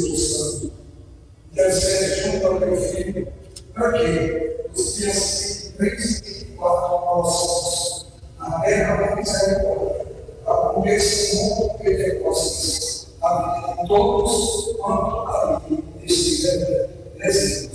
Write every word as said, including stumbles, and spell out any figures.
Espírito Santo. Intercede junto ao teu Filho, para que os dias três e quatro próximos, na terra da misericórdia, aconteça com Pentecostes, a vida de todos quanto ali estiverem presentes.